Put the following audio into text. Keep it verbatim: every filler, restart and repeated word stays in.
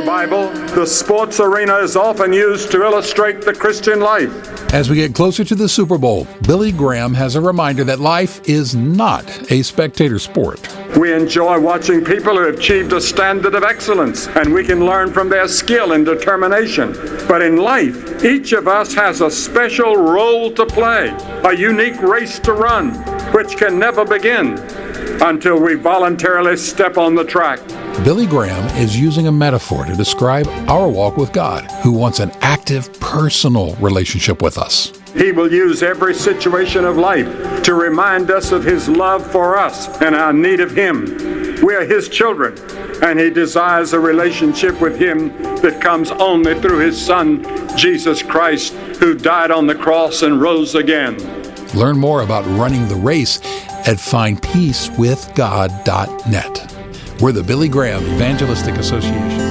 the Bible, the sports arena is often used to illustrate the Christian life. As we get closer to the Super Bowl, Billy Graham has a reminder that life is not a spectator sport. We enjoy watching people who have achieved a standard of excellence, and we can learn from their skill and determination. But in life, each of us has a special role to play, a unique race to run, which can never begin until we voluntarily step on the track. Billy Graham is using a metaphor to describe our walk with God, who wants an active, personal relationship with us. He will use every situation of life to remind us of His love for us and our need of Him. We are His children, and He desires a relationship with Him that comes only through His Son, Jesus Christ, who died on the cross and rose again. Learn more about running the race at find peace with god dot net. We're the Billy Graham Evangelistic Association.